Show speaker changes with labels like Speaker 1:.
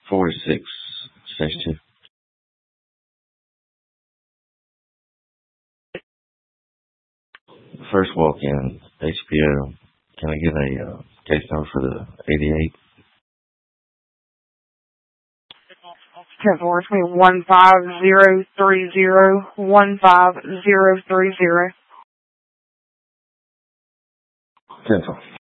Speaker 1: 46, Section 2. First walk-in, HBO. Can I get a case number for the 88?
Speaker 2: 10-4, 15030, 15030.
Speaker 1: 10-4.